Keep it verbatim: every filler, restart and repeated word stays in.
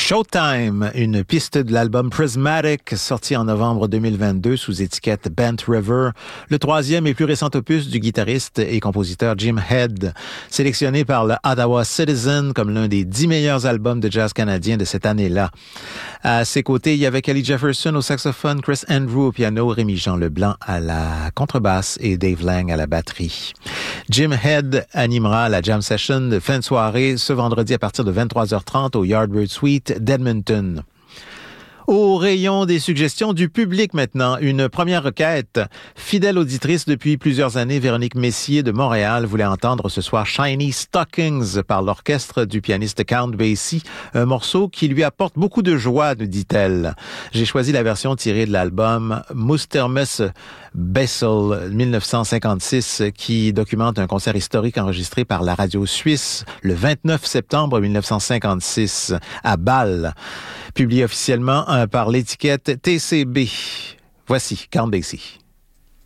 Showtime, une piste de l'album Prismatic, sorti en novembre deux mille vingt-deux sous étiquette Bent River, le troisième et plus récent opus du guitariste et compositeur Jim Head, sélectionné par le Ottawa Citizen comme l'un des dix meilleurs albums de jazz canadien de cette année-là. À ses côtés, il y avait Kelly Jefferson au saxophone, Chris Andrew au piano, Rémi-Jean Leblanc à la contrebasse et Dave Lang à la batterie. Jim Head animera la jam session de fin de soirée ce vendredi à partir de vingt-trois heures trente au Yardbird Suite d'Edmonton. Au rayon des suggestions du public maintenant, une première requête. Fidèle auditrice depuis plusieurs années, Véronique Messier de Montréal voulait entendre ce soir Shiny Stockings par l'orchestre du pianiste Count Basie, un morceau qui lui apporte beaucoup de joie, nous dit-elle. J'ai choisi la version tirée de l'album Mustermes Bessel dix-neuf cent cinquante-six qui documente un concert historique enregistré par la radio suisse le vingt-neuf septembre dix-neuf cent cinquante-six à Bâle, publié officiellement par l'étiquette T C B. Voici Count Basie.